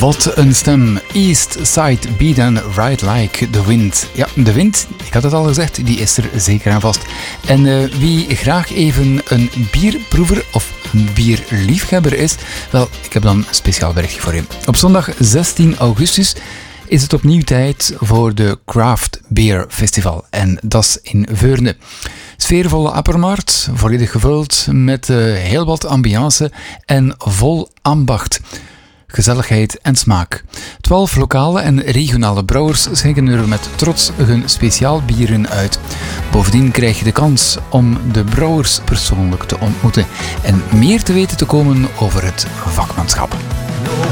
Wat een stem. East Side Beat and Ride Like the Wind. Ja, de wind, ik had het al gezegd, die is er zeker aan vast. En wie graag even een bierproever of een bierliefhebber is, wel, ik heb dan een speciaal berichtje voor je. Op zondag 16 augustus is het opnieuw tijd voor de Craft Beer Festival. En dat is in Veurne. Sfeervolle appermarkt, volledig gevuld met heel wat ambiance en vol ambacht. Gezelligheid en smaak. 12 lokale en regionale brouwers schenken er met trots hun speciaal bieren uit. Bovendien krijg je de kans om de brouwers persoonlijk te ontmoeten en meer te weten te komen over het vakmanschap.